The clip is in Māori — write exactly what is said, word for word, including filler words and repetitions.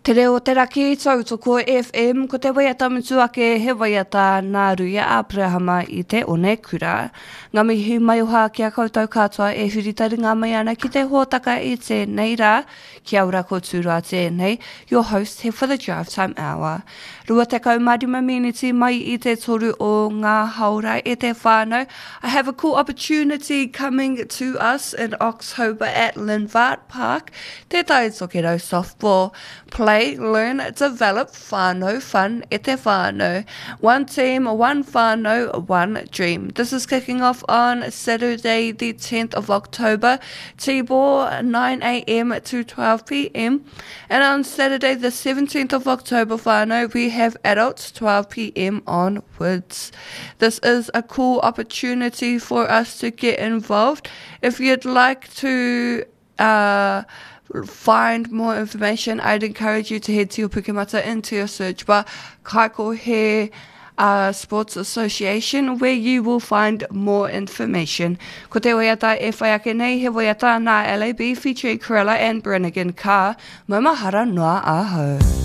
Te reo te raki tautoko F M ko te waiata mutuake he waiata nā ruia a Prahama i te one kura. Ngā mihi mai oha ki a koutou katoa e whiritari ngā mai ana ki te hōtaka i tēnei rā. Kia ora ko tūrua tēnei, your host here for the Drive Time Hour. Rua te kaumarima miniti mai i te toru o ngā haura e te whānau. I have a cool opportunity coming to us in October at Linvart Park. Te Taitokero softball play, learn, develop, whānau, fun, e te whānau. One team, one whānau, one dream. This is kicking off on Saturday the tenth of October, T-ball nine a m to twelve p m And on Saturday the seventeenth of October, whānau, we have adults twelve p m onwards. This is a cool opportunity for us to get involved. If you'd like to uh, find more information, I'd encourage you to head to your Pukemata into your search bar, Kaikohe uh, Sports Association, where you will find more information. Ko te waiata e whai ake nei, he waiata nā L A B featuring Corella and Brannigan Carr. Maumahara noa ahau.